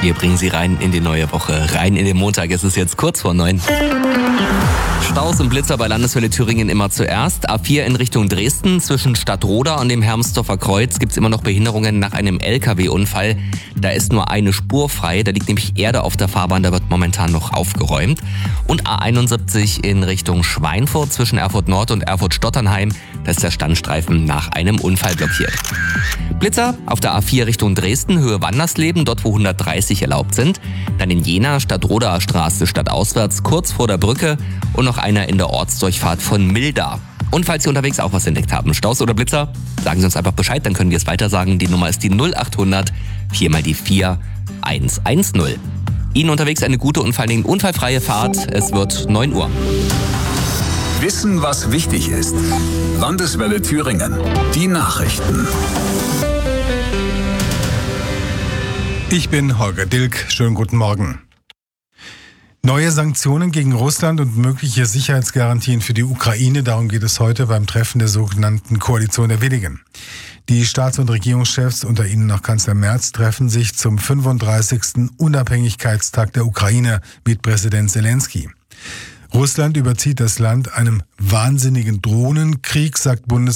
Wir bringen Sie rein in die neue Woche, rein in den Montag. Es ist jetzt kurz vor 9. Staus und Blitzer bei Landeswelle Thüringen immer zuerst. A4 in Richtung Dresden zwischen Stadtroda und dem Hermsdorfer Kreuz gibt es immer noch Behinderungen nach einem LKW-Unfall. Da ist nur eine Spur frei, da liegt nämlich Erde auf der Fahrbahn, da wird momentan noch aufgeräumt. Und A71 in Richtung Schweinfurt zwischen Erfurt Nord und Erfurt Stotternheim, da ist der Standstreifen nach einem Unfall blockiert. Blitzer auf der A4 Richtung Dresden, Höhe Wandersleben, dort wo 130 erlaubt sind. Dann in Jena, Stadtrodaer Straße stadtauswärts, kurz vor der Brücke und noch einer in der Ortsdurchfahrt von Milda. Und falls Sie unterwegs auch was entdeckt haben, Staus oder Blitzer, sagen Sie uns einfach Bescheid, dann können wir es weiter sagen. Die Nummer ist die 0800 4 mal die 4 110. Ihnen unterwegs eine gute und vor allen Dingen unfallfreie Fahrt. Es wird 9 Uhr. Wissen, was wichtig ist. Landeswelle Thüringen. Die Nachrichten. Ich bin Holger Dilk. Schönen guten Morgen. Neue Sanktionen gegen Russland und mögliche Sicherheitsgarantien für die Ukraine, darum geht es heute beim Treffen der sogenannten Koalition der Willigen. Die Staats- und Regierungschefs, unter ihnen noch Kanzler Merz, treffen sich zum 35. Unabhängigkeitstag der Ukraine mit Präsident Zelensky. Russland überzieht das Land einem wahnsinnigen Drohnenkrieg, sagt